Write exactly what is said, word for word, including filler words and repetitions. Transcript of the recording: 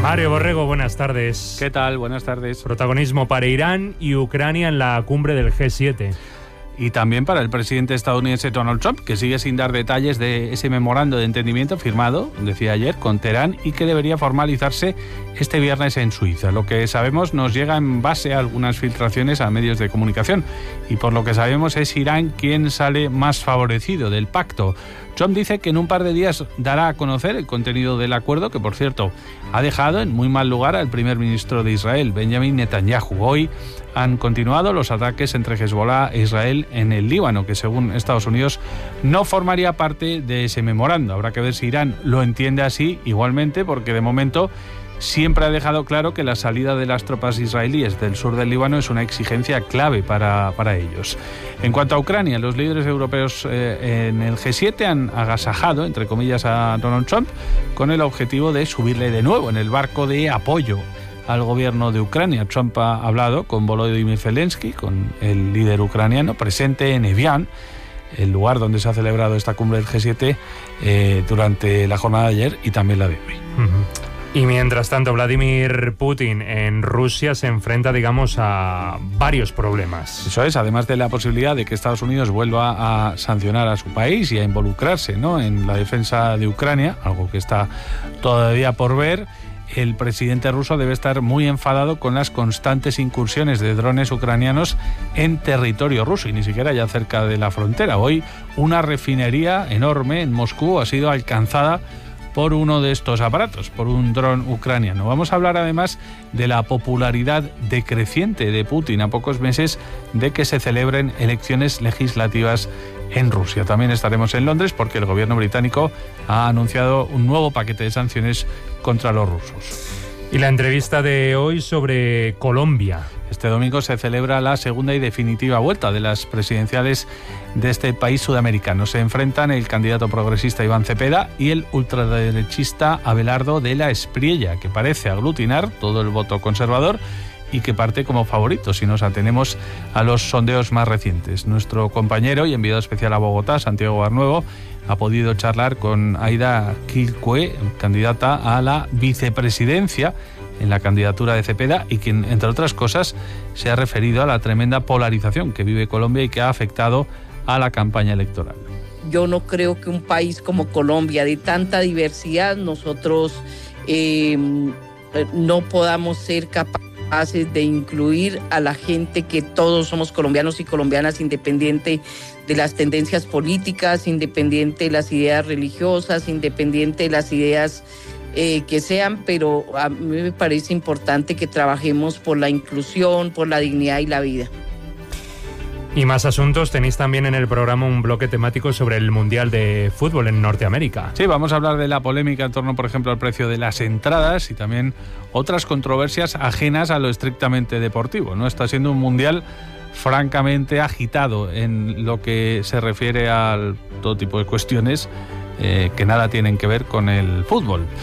Mario Borrego, buenas tardes. ¿Qué tal? Buenas tardes. Protagonismo para Irán y Ucrania en la cumbre del G siete. Y también para el presidente estadounidense Donald Trump, que sigue sin dar detalles de ese memorando de entendimiento firmado, decía ayer, con Teherán y que debería formalizarse este viernes en Suiza. Lo que sabemos nos llega en base a algunas filtraciones a medios de comunicación y por lo que sabemos es Irán quien sale más favorecido del pacto. Trump dice que en un par de días dará a conocer el contenido del acuerdo, que por cierto ha dejado en muy mal lugar al primer ministro de Israel, Benjamin Netanyahu. Hoy han continuado los ataques entre Hezbollah e Israel en el Líbano, que según Estados Unidos no formaría parte de ese memorando. Habrá que ver si Irán lo entiende así igualmente, porque de momento siempre ha dejado claro que la salida de las tropas israelíes del sur del Líbano es una exigencia clave para, para ellos. En cuanto a Ucrania, los líderes europeos eh, en el G siete han agasajado, entre comillas, a Donald Trump con el objetivo de subirle de nuevo en el barco de apoyo al gobierno de Ucrania. Trump ha hablado con Volodymyr Zelensky, con el líder ucraniano, presente en Evian, el lugar donde se ha celebrado esta cumbre del G siete, eh, durante la jornada de ayer y también la de hoy. Uh-huh. Y mientras tanto, Vladimir Putin en Rusia se enfrenta, digamos, a varios problemas. Eso es, además de la posibilidad de que Estados Unidos vuelva a sancionar a su país y a involucrarse, ¿no?, en la defensa de Ucrania, algo que está todavía por ver. El presidente ruso debe estar muy enfadado con las constantes incursiones de drones ucranianos en territorio ruso y ni siquiera ya cerca de la frontera. Hoy una refinería enorme en Moscú ha sido alcanzada por uno de estos aparatos, por un dron ucraniano. Vamos a hablar además de la popularidad decreciente de Putin a pocos meses de que se celebren elecciones legislativas en Rusia. También estaremos en Londres porque el gobierno británico ha anunciado un nuevo paquete de sanciones contra los rusos. Y la entrevista de hoy sobre Colombia. Este domingo se celebra la segunda y definitiva vuelta de las presidenciales de este país sudamericano. Se enfrentan el candidato progresista Iván Cepeda y el ultraderechista Abelardo de la Espriella, que parece aglutinar todo el voto conservador y que parte como favorito si nos atenemos a los sondeos más recientes. Nuestro compañero y enviado especial a Bogotá, Santiago Barnuevo, ha podido charlar con Aida Quilcue, candidata a la vicepresidencia en la candidatura de Cepeda y quien, entre otras cosas, se ha referido a la tremenda polarización que vive Colombia y que ha afectado a la campaña electoral. Yo no creo que un país como Colombia, de tanta diversidad, nosotros eh, no podamos ser capaces de incluir a la gente, que todos somos colombianos y colombianas, independiente de las tendencias políticas, independiente de las ideas religiosas, independiente de las ideas eh, que sean, pero a mí me parece importante que trabajemos por la inclusión, por la dignidad y la vida. Y más asuntos, tenéis también en el programa un bloque temático sobre el Mundial de Fútbol en Norteamérica. Sí, vamos a hablar de la polémica en torno, por ejemplo, al precio de las entradas y también otras controversias ajenas a lo estrictamente deportivo, ¿no? Está siendo un Mundial francamente agitado en lo que se refiere a todo tipo de cuestiones eh, que nada tienen que ver con el fútbol.